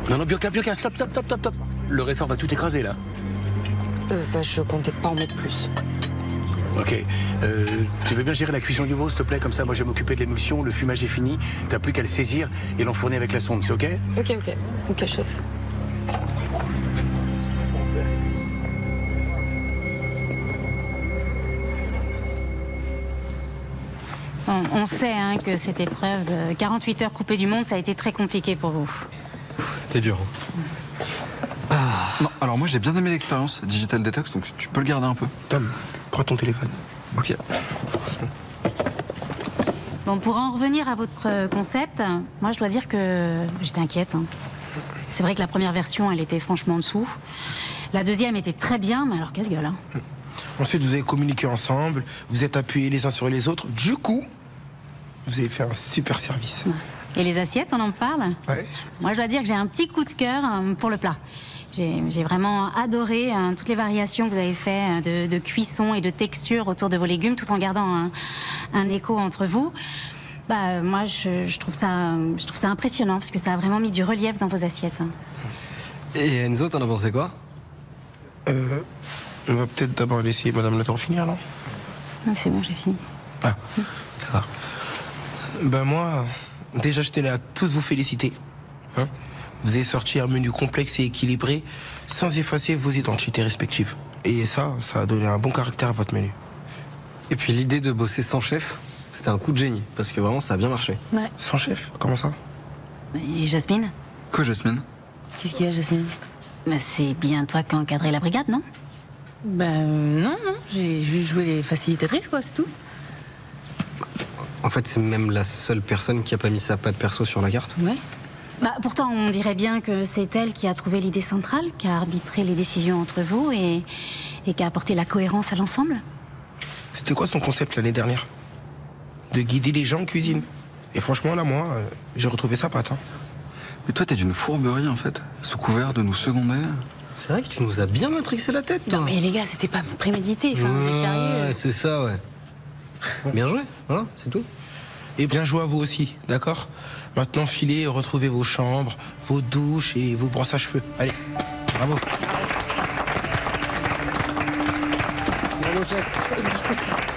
Non, Bianca, stop. Le réfort va tout écraser, là. Je comptais pas en mettre plus. Ok. Tu veux bien gérer la cuisson du veau, s'il te plaît? Comme ça, moi, je vais m'occuper de l'émulsion, le fumage est fini. T'as plus qu'à le saisir et l'enfourner avec la sonde, c'est ok? Ok, chef. On sait que cette épreuve de 48 heures coupée du monde, ça a été très compliqué pour vous. C'était dur. Non, alors moi j'ai bien aimé l'expérience Digital Detox, donc tu peux le garder un peu. Tom, prends ton téléphone. Ok. Bon, pour en revenir à votre concept, moi je dois dire que j'étais inquiète. C'est vrai que la première version, elle était franchement en dessous. La deuxième était très bien, mais alors casse-gueule. Ensuite, vous avez communiqué ensemble, vous êtes appuyés les uns sur les autres. Du coup, vous avez fait un super service. Et les assiettes, on en parle? Ouais. Moi, je dois dire que j'ai un petit coup de cœur pour le plat. J'ai vraiment adoré toutes les variations que vous avez faites de cuisson et de texture autour de vos légumes, tout en gardant un écho entre vous. Moi, je trouve ça impressionnant, parce que ça a vraiment mis du relief dans vos assiettes. Et Enzo, t'en as pensé quoi? On va peut-être d'abord laisser Madame Le Temps finir, non? C'est bon, j'ai fini. Ah, d'accord. Moi, déjà, je tenais à tous vous féliciter. Vous avez sorti un menu complexe et équilibré, sans effacer vos identités respectives. Et ça a donné un bon caractère à votre menu. Et puis l'idée de bosser sans chef, c'était un coup de génie, parce que vraiment ça a bien marché. Ouais. Sans chef? Comment ça? Et Jasmine? Que Jasmine? Qu'est-ce qu'il y a, Jasmine? C'est bien toi qui as encadré la brigade, non? Non, j'ai juste joué les facilitatrices, quoi, c'est tout. En fait, c'est même la seule personne qui a pas mis sa patte perso sur la carte. Ouais. Pourtant, on dirait bien que c'est elle qui a trouvé l'idée centrale, qui a arbitré les décisions entre vous et qui a apporté la cohérence à l'ensemble. C'était quoi son concept l'année dernière? De guider les gens en cuisine. Et franchement, là, moi, j'ai retrouvé sa patte. Mais toi t'es d'une fourberie en fait, sous couvert de nous seconder. C'est vrai que tu nous as bien matrixé la tête, toi. Non, mais les gars, c'était pas prémédité, enfin, vous êtes sérieux? Ouais, c'est ça, ouais. Bien joué, voilà, c'est tout. Et bien joué à vous aussi, d'accord? Maintenant, filez et retrouvez vos chambres, vos douches et vos brosses à cheveux. Allez, bravo. Bravo, chef.